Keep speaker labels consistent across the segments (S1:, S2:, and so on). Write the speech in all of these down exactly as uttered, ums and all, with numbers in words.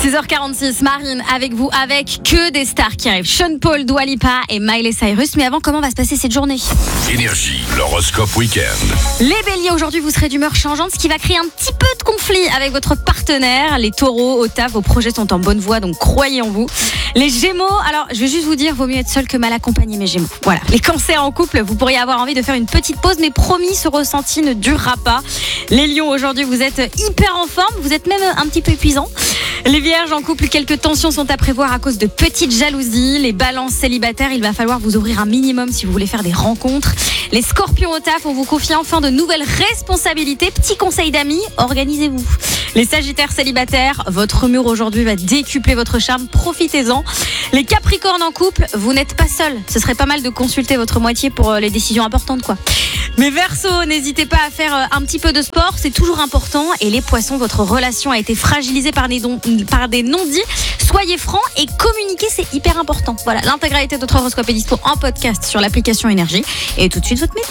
S1: six heures quarante-six, Marine avec vous, avec que des stars qui arrivent. Sean Paul, Dua Lipa et Miley Cyrus. Mais avant, comment va se passer cette journée ?
S2: Énergie, l'horoscope week-end.
S1: Les béliers, aujourd'hui, vous serez d'humeur changeante, ce qui va créer un petit peu de conflit avec votre partenaire. Les taureaux, au taf, vos projets sont en bonne voie, donc croyez en vous. Les gémeaux, alors je vais juste vous dire, vaut mieux être seul que mal accompagné, mes gémeaux. Voilà. Les cancers en couple, vous pourriez avoir envie de faire une petite pause, mais promis, ce ressenti ne durera pas. Les lions, aujourd'hui, vous êtes hyper en forme, vous êtes même un petit peu épuisant. Les vierges en couple, quelques tensions sont à prévoir à cause de petites jalousies. Les balances célibataires, il va falloir vous ouvrir un minimum si vous voulez faire des rencontres. Les scorpions au taf, on vous confie enfin de nouvelles responsabilités. Petit conseil d'amis, organisez-vous. Les sagittaires célibataires, votre mur aujourd'hui va décupler votre charme, profitez-en. Les capricornes en couple, vous n'êtes pas seuls. Ce serait pas mal de consulter votre moitié pour les décisions importantes, quoi. Mais Verseau, n'hésitez pas à faire un petit peu de sport, c'est toujours important. Et les poissons, votre relation a été fragilisée par des, don- par des non-dits. Soyez francs et communiquez, c'est hyper important. Voilà, l'intégralité de votre horoscope est dispo en podcast sur l'application Énergie. Et tout de suite, votre météo.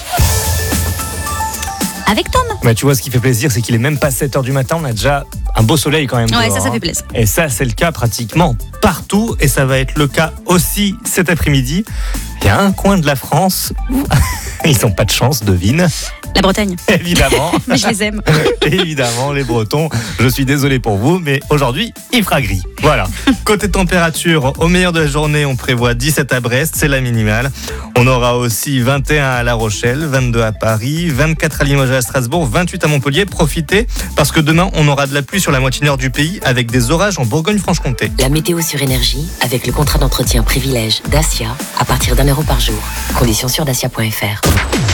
S1: Avec Tom.
S3: Bah, tu vois, ce qui fait plaisir, c'est qu'il est même pas sept heures du matin, on a déjà un beau soleil quand même.
S1: Ouais,
S3: dehors,
S1: ça, ça fait
S3: hein.
S1: plaisir.
S3: Et ça, c'est le cas pratiquement partout, et ça va être le cas aussi cet après-midi. Il y a un coin de la France où ils n'ont pas de chance, devine.
S1: La Bretagne.
S3: Évidemment.
S1: Mais je les aime.
S3: Évidemment, les Bretons, je suis désolé pour vous, mais aujourd'hui, il fera gris. Voilà. Côté température, au meilleur de la journée, on prévoit dix-sept à Brest, c'est la minimale. On aura aussi vingt et un à La Rochelle, vingt-deux à Paris, vingt-quatre à Limoges et à Strasbourg, vingt-huit à Montpellier. Profitez, parce que demain, on aura de la pluie sur la moitié nord du pays, avec des orages en Bourgogne-Franche-Comté.
S4: La météo sur Énergie, avec le contrat d'entretien privilège Dacia, à partir d'un euro par jour. Conditions sur dacia point f r.